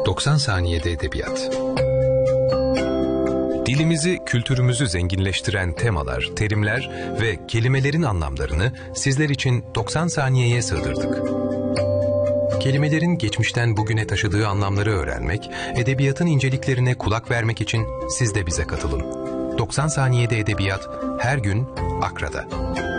90 saniyede edebiyat. Dilimizi, kültürümüzü zenginleştiren temalar, terimler ve kelimelerin anlamlarını sizler için 90 saniyeye sığdırdık. Kelimelerin geçmişten bugüne taşıdığı anlamları öğrenmek, edebiyatın inceliklerine kulak vermek için siz de bize katılın. 90 saniyede edebiyat her gün Akra'da.